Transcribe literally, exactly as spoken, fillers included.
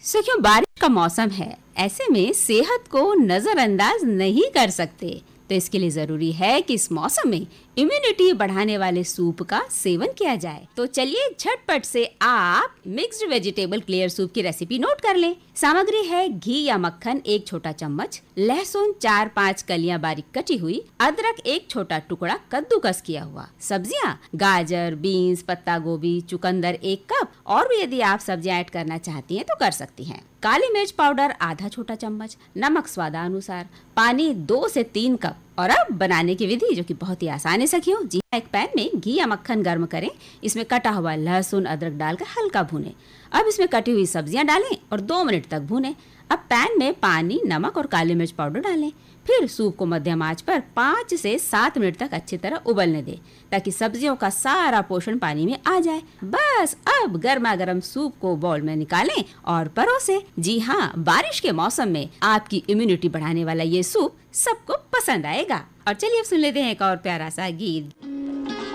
सखियों, बारिश का मौसम है, ऐसे में सेहत को नजरअंदाज नहीं कर सकते। तो इसके लिए जरूरी है कि इस मौसम में इम्यूनिटी बढ़ाने वाले सूप का सेवन किया जाए। तो चलिए झटपट से आप मिक्स्ड वेजिटेबल क्लियर सूप की रेसिपी नोट कर लें। सामग्री है घी या मक्खन एक छोटा चम्मच, लहसुन चार पाँच कलियां बारीक कटी हुई, अदरक एक छोटा टुकड़ा कद्दूकस किया हुआ, सब्जियां गाजर, बीन्स, पत्ता गोभी, चुकंदर एक कप, और भी यदि आप सब्जियां ऐड करना चाहती हैं तो कर सकती हैं। काली मिर्च पाउडर आधा छोटा चम्मच, नमक स्वादानुसार, पानी दो से तीन कप। और अब बनाने की विधि, जो कि बहुत ही आसान है सखियों। जी, एक पैन में घी या मक्खन गर्म करें, इसमें कटा हुआ लहसुन अदरक डालकर हल्का भूनें। अब इसमें कटी हुई सब्जियां डालें और दो मिनट तक भूनें। अब पैन में पानी, नमक और काली मिर्च पाउडर डालें। फिर सूप को मध्यम आंच पर पाँच से सात मिनट तक अच्छी तरह उबलने दें, ताकि सब्जियों का सारा पोषण पानी में आ जाए। बस अब गर्मा गर्म सूप को बाउल में निकालें और परोसें। जी हाँ, बारिश के मौसम में आपकी इम्यूनिटी बढ़ाने वाला ये सूप सबको पसंद आएगा। और चलिए अब सुन लेते हैं एक और प्यारा सा गीत।